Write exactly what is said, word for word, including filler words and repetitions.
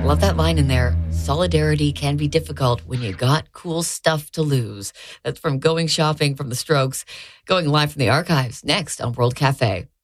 love that line in there. Solidarity can be difficult when you got cool stuff to lose. That's from Going Shopping from the Strokes. Going live from the archives next on World Cafe.